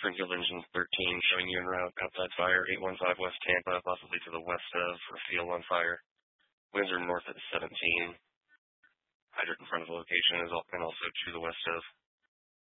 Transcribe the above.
Springfield Engine 13 showing you en route. Outside fire, 815 West Tampa, possibly to the west of a field on fire. Winds are north at 17. Hydrant in front of the location is and also to the west of.